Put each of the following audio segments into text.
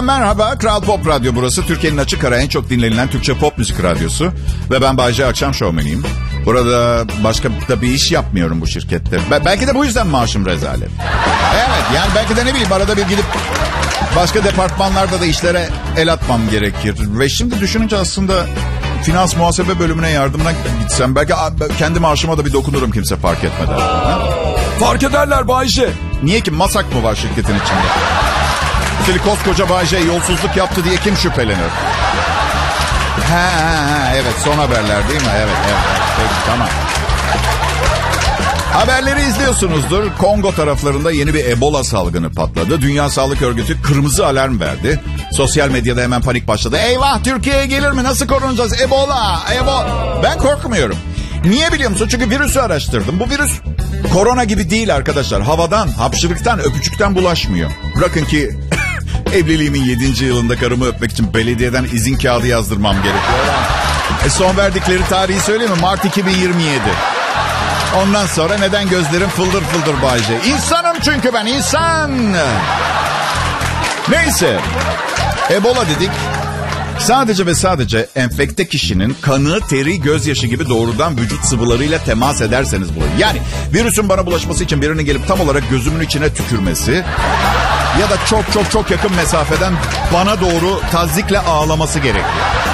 Merhaba, Kral Pop Radyo burası. Türkiye'nin açık ara en çok dinlenilen Türkçe pop müzik radyosu. Ve ben Bay J, akşam şovmeniyim. Burada başka da bir iş yapmıyorum bu şirkette. Belki de bu yüzden maaşım rezalet. Evet, yani belki de ne bileyim, arada bir gidip başka departmanlarda da işlere el atmam gerekir. Ve şimdi düşününce aslında finans muhasebe bölümüne yardımına gitsem belki kendi maaşıma da bir dokunurum kimse fark etmeden. Ha? Fark ederler Bay J. Niye ki, masak mı var şirketin içinde? Üstelik koskoca Bay J yolsuzluk yaptı diye kim şüphelenir? Evet, son haberler değil mi? Evet. Peki, tamam. Haberleri izliyorsunuzdur. Kongo taraflarında yeni bir Ebola salgını patladı. Dünya Sağlık Örgütü kırmızı alarm verdi. Sosyal medyada hemen panik başladı. Eyvah, Türkiye'ye gelir mi? Nasıl korunacağız? Ebola. Ben korkmuyorum. Niye biliyor musun? Çünkü virüsü araştırdım. Bu virüs korona gibi değil arkadaşlar. Havadan, hapşırıktan, öpücükten bulaşmıyor. Bırakın ki evliliğimin 7. yılında karımı öpmek için belediyeden izin kağıdı yazdırmam gerekiyor. Son verdikleri tarihi söyleyeyim mi? Mart 2027. Ondan sonra neden gözlerim fıldır fıldır Bay J? İnsanım çünkü ben, insan. Neyse. Ebola dedik. Sadece ve sadece enfekte kişinin kanı, teri, gözyaşı gibi doğrudan vücut sıvılarıyla temas ederseniz bulur. Yani virüsün bana bulaşması için birinin gelip tam olarak gözümün içine tükürmesi ya da çok yakın mesafeden bana doğru tazikle ağlaması gerekiyor.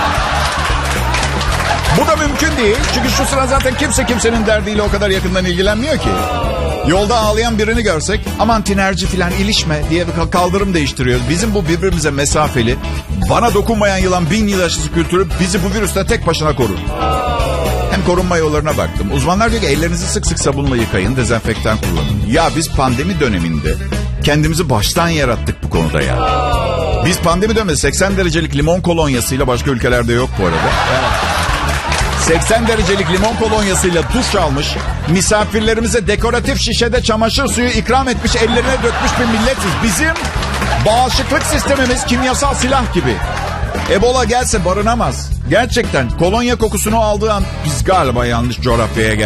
Bu da mümkün değil. Çünkü şu sıra zaten kimse kimsenin derdiyle o kadar yakından ilgilenmiyor ki. Yolda ağlayan birini görsek aman tinerci filan, ilişme diye bir kaldırım değiştiriyoruz. Bizim bu birbirimize mesafeli, bana dokunmayan yılan 1000 yıl aşısı kültürü bizi bu virüsten tek başına korur. Hem korunma yollarına baktım. Uzmanlar diyor ki ellerinizi sık sık sabunla yıkayın, dezenfektan kullanın. Ya biz pandemi döneminde kendimizi baştan yarattık bu konuda ya. Biz pandemi döneminde 80 derecelik limon kolonyasıyla, başka ülkelerde yok bu arada. Evet. 80 derecelik limon kolonyasıyla duş almış, misafirlerimize dekoratif şişede çamaşır suyu ikram etmiş, ellerine dökmüş bir milletiz. Bizim bağışıklık sistemimiz kimyasal silah gibi. Ebola gelse barınamaz. Gerçekten kolonya kokusunu aldığı an biz galiba yanlış coğrafyaya geldik.